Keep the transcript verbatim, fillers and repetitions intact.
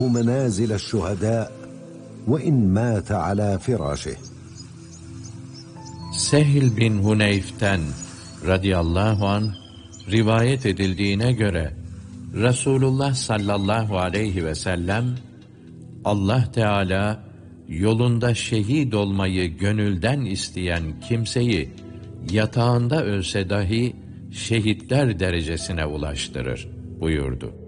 منازل الشهداء وإن مات على فراشه. Sehl bin Huneyf'ten radıyallahu anh rivayet edildiğine göre Resulullah sallallahu aleyhi ve sellem, Allah Teala yolunda şehit olmayı gönülden isteyen kimseyi yatağında ölse dahi şehitler derecesine ulaştırır buyurdu.